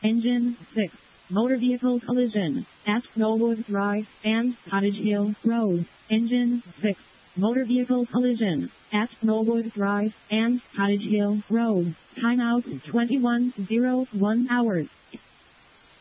Engine 6. Motor vehicle collision at Knollwood Drive and Cottage Hill Road. Engine 6. Motor vehicle collision at Knollwood Drive and Cottage Hill Road. Timeout 21:01 hours.